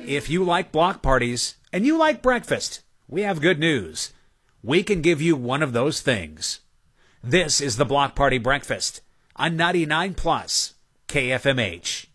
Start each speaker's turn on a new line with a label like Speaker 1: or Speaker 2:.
Speaker 1: If you like block parties and you like breakfast, we have good news. We can give you one of those things. This is the Block Party Breakfast on 99 Plus KFMH.